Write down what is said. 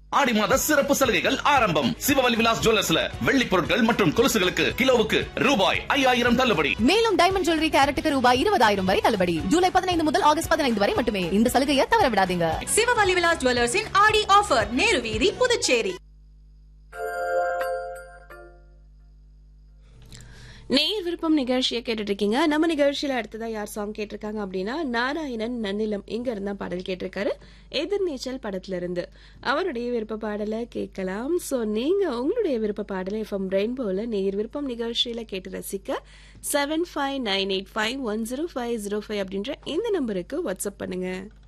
ஆடி மாத சிறப்பு சலுகைகள் ஆரம்பம். சிவவலி விலாஸ் ஜுவல்லர்ஸ்ல வெள்ளி பொருட்கள் மற்றும் கொலுசுகளுக்கு கிலோவுக்கு ரூபாய் 5000 தள்ளுபடி. மேலும் டைமண்ட் ஜுவல்லரி கேரட்டுக்கு ரூபாய் 20,000 வரை தள்ளுபடி. ஜூலை 15 முதல் ஆகஸ்ட் 15 வரை மட்டுமே. இந்த சலுகையை தவற விடாதீங்க. சிவவலி விலாஸ் ஜுவல்லர்ஸின் ஆடி ஆஃபர், நேரு வீதி, புதுச்சேரி. நேர் விருப்பம் நிகழ்ச்சியை கேட்டுட்டு இருக்கீங்க. நம்ம நிகழ்ச்சியில அடுத்ததா யார் சாங் கேட்டிருக்காங்க அப்படின்னா, நாராயணன் நன்னிலம் இங்க இருந்தா பாடல் கேட்டிருக்காரு. எதிர்நீச்சல் படத்துல இருந்து அவருடைய விருப்ப பாடலை கேட்கலாம். சோ நீங்க உங்களுடைய விருப்ப பாடலை எஃப்எம் ரெயின்போல நேர் விருப்பம் நிகழ்ச்சியில கேட்டு ரசிக்க 7598510505 அப்படின்ற இந்த நம்பருக்கு வாட்ஸ்அப் பண்ணுங்க.